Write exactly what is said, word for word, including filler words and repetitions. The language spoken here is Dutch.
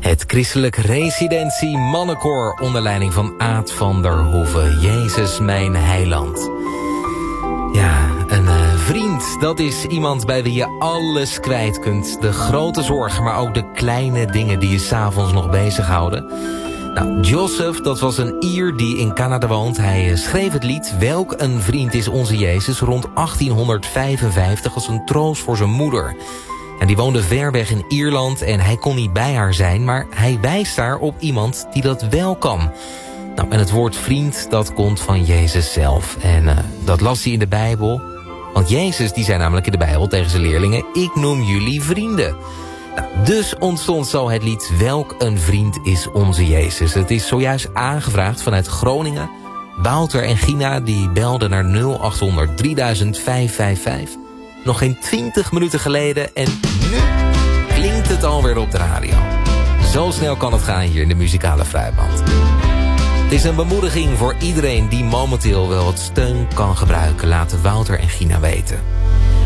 Het christelijk residentie mannenkoor onder leiding van Aad van der Hoeven. Jezus mijn heiland. Ja, een uh, vriend, dat is iemand bij wie je alles kwijt kunt. De grote zorgen, maar ook de kleine dingen die je 's avonds nog bezighouden. Nou, Joseph, dat was een Ier die in Canada woont. Hij uh, schreef het lied Welk een vriend is onze Jezus rond achttienhonderdvijfenvijftig als een troost voor zijn moeder. En die woonde ver weg in Ierland en hij kon niet bij haar zijn, maar hij wijst daar op iemand die dat wel kan. Nou, en het woord vriend, dat komt van Jezus zelf. En uh, dat las hij in de Bijbel. Want Jezus, die zei namelijk in de Bijbel tegen zijn leerlingen, ik noem jullie vrienden. Nou, dus ontstond zo het lied Welk een vriend is onze Jezus. Het is zojuist aangevraagd vanuit Groningen. Wouter en Gina die belden naar nul achthonderd drieduizend vijfhonderdvijfenvijftig. Nog geen twintig minuten geleden en nu klinkt het alweer op de radio. Zo snel kan het gaan hier in de muzikale fruitmand. Het is een bemoediging voor iedereen die momenteel wel wat steun kan gebruiken. Laten Wouter en Gina weten.